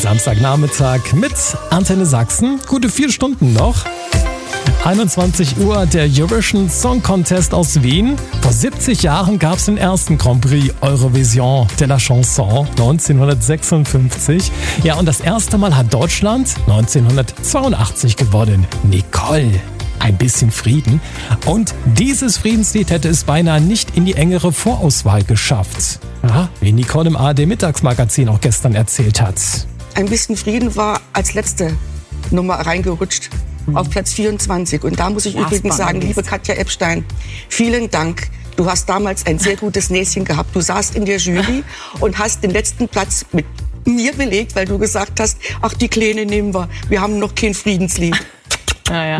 Samstagnachmittag mit Antenne Sachsen. Gute 4 Stunden noch. 21 Uhr, der Eurovision Song Contest aus Wien. Vor 70 Jahren gab es den ersten Grand Prix Eurovision de la Chanson 1956. Ja, und das erste Mal hat Deutschland 1982 gewonnen. Nicole. Ein bisschen Frieden. Und dieses Friedenslied hätte es beinahe nicht in die engere Vorauswahl geschafft. Ja, wie Nicole im ARD-Mittagsmagazin auch gestern erzählt hat. Ein bisschen Frieden war als letzte Nummer reingerutscht auf Platz 24. Und da muss ich übrigens sagen, liebe Katja Epstein, vielen Dank. Du hast damals ein sehr gutes Näschen gehabt. Du saßt in der Jury und hast den letzten Platz mit mir belegt, weil du gesagt hast, ach, die Kleine nehmen wir. Wir haben noch kein Friedenslied. Ja.